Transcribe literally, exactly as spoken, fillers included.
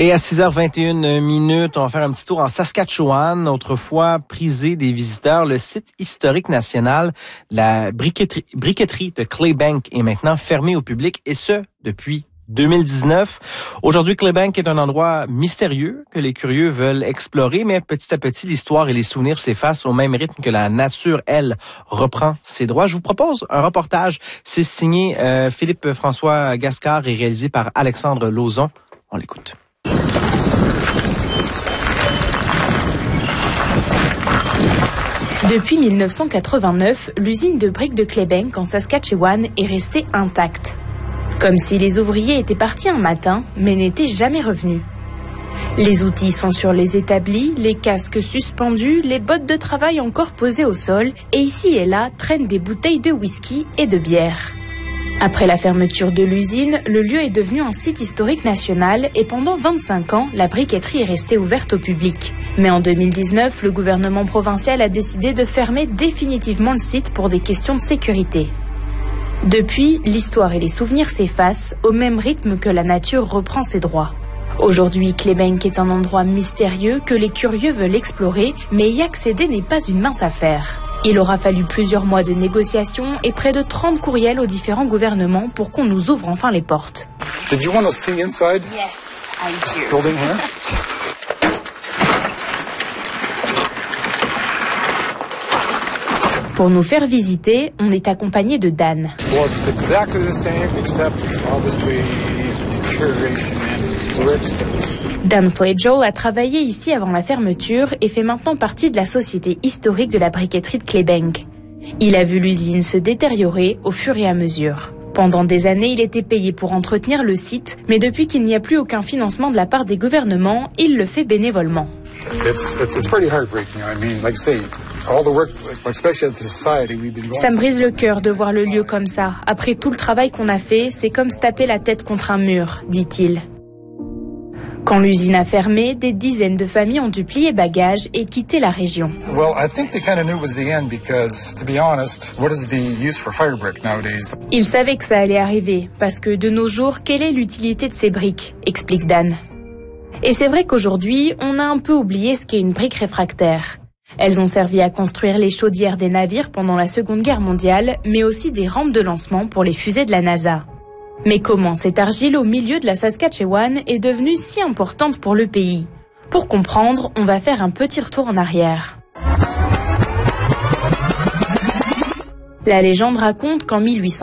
Et à six heures vingt et une minutes, on va faire un petit tour en Saskatchewan, autrefois prisé des visiteurs. Le site historique national, la briqueterie, briqueterie de Claybank est maintenant fermé au public, et ce, depuis deux mille dix-neuf. Aujourd'hui, Claybank est un endroit mystérieux que les curieux veulent explorer, mais petit à petit, l'histoire et les souvenirs s'effacent au même rythme que la nature, elle, reprend ses droits. Je vous propose un reportage. C'est signé euh, Philippe-François Gascard et réalisé par Alexandre Lauzon. On l'écoute. Depuis mille neuf cent quatre-vingt-neuf, l'usine de briques de Claybank en Saskatchewan est restée intacte. Comme si les ouvriers étaient partis un matin, mais n'étaient jamais revenus. Les outils sont sur les établis, les casques suspendus, les bottes de travail encore posées au sol, et ici et là traînent des bouteilles de whisky et de bière. Après la fermeture de l'usine, le lieu est devenu un site historique national et pendant vingt-cinq ans, la briqueterie est restée ouverte au public. Mais en deux mille dix-neuf, le gouvernement provincial a décidé de fermer définitivement le site pour des questions de sécurité. Depuis, l'histoire et les souvenirs s'effacent au même rythme que la nature reprend ses droits. Aujourd'hui, Claybank est un endroit mystérieux que les curieux veulent explorer, mais y accéder n'est pas une mince affaire. Il aura fallu plusieurs mois de négociations et près de trente courriels aux différents gouvernements pour qu'on nous ouvre enfin les portes. Did you want to see inside? Yes, I do. Building here? Pour nous faire visiter, on est accompagné de Dan. Well, it's exactly the same, except it's obviously deterioration in bricks. Dan Fledgell a travaillé ici avant la fermeture et fait maintenant partie de la société historique de la briqueterie de Claybank. Il a vu l'usine se détériorer au fur et à mesure. Pendant des années, il était payé pour entretenir le site, mais depuis qu'il n'y a plus aucun financement de la part des gouvernements, il le fait bénévolement. It's, it's, it's pretty heartbreaking. I mean, like say, all the work, especially as a society, we've been going. Ça me brise le cœur de voir le lieu comme ça. Après tout le travail qu'on a fait, c'est comme se taper la tête contre un mur, dit-il. Quand l'usine a fermé, des dizaines de familles ont dû plier bagages et quitter la région. Well, I think they kind of knew it was the end because, to be honest, what is the use for fire brick nowadays? Ils savaient que ça allait arriver, parce que de nos jours, quelle est l'utilité de ces briques, explique Dan. Et c'est vrai qu'aujourd'hui, on a un peu oublié ce qu'est une brique réfractaire. Elles ont servi à construire les chaudières des navires pendant la Seconde Guerre mondiale, mais aussi des rampes de lancement pour les fusées de la NASA. Mais comment cette argile au milieu de la Saskatchewan est devenue si importante pour le pays? Pour comprendre, on va faire un petit retour en arrière. La légende raconte qu'en mille huit cent